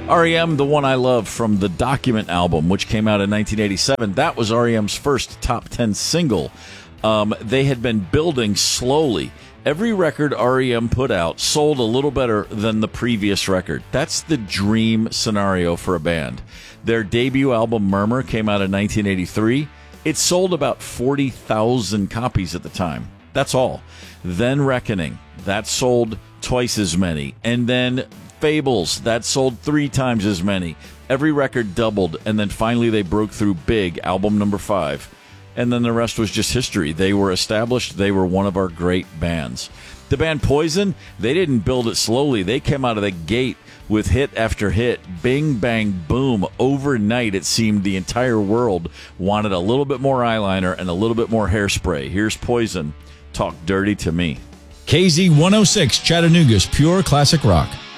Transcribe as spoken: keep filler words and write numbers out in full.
R E M, the one I love from the Document album, which came out in nineteen eighty-seven, that was R E M's first top ten single. Um, they had been building slowly. Every record R E M put out sold a little better than the previous record. That's the dream scenario for a band. Their debut album, Murmur, came out in nineteen eighty-three. It sold about forty thousand copies at the time. That's all. Then Reckoning, that sold twice as many. And then Fables, that sold three times as many. Every record doubled, and then finally they broke through big, album number five. And then the rest was just history. They were established. They were one of our great bands. The band Poison, they didn't build it slowly. They came out of the gate with hit after hit. Bing, bang, boom. Overnight, it seemed the entire world wanted a little bit more eyeliner and a little bit more hairspray. Here's Poison, Talk Dirty to Me. K Z one oh six, Chattanooga's pure classic rock.